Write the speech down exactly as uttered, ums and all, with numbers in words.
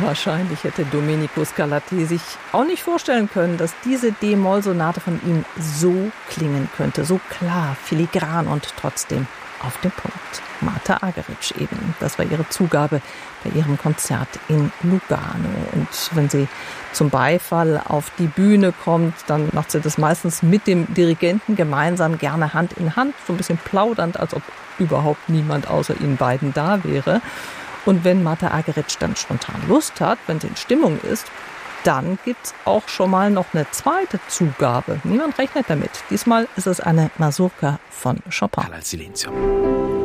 Wahrscheinlich hätte Domenico Scarlatti sich auch nicht vorstellen können, dass diese D-Moll-Sonate von ihm so klingen könnte. So klar, filigran und trotzdem auf den Punkt. Marta Argerich eben. Das war ihre Zugabe bei ihrem Konzert in Lugano. Und wenn sie zum Beifall auf die Bühne kommt, dann macht sie das meistens mit dem Dirigenten gemeinsam, gerne Hand in Hand, so ein bisschen plaudernd, als ob überhaupt niemand außer ihnen beiden da wäre. Und wenn Marta Argerich dann spontan Lust hat, wenn sie in Stimmung ist, dann gibt's auch schon mal noch eine zweite Zugabe. Niemand rechnet damit. Diesmal ist es eine Mazurka von Chopin. Al silenzio.